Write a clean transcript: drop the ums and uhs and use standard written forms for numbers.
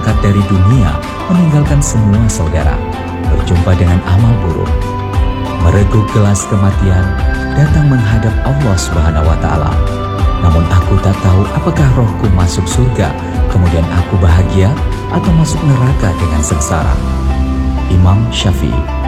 berangkat dari dunia, meninggalkan semua saudara, berjumpa dengan amal buruk, mereguk gelas kematian, datang menghadap Allah Subhanahu wa Ta'ala. Namun aku tak tahu apakah rohku masuk surga, kemudian aku bahagia, atau masuk neraka dengan sengsara. Imam Syafi'i.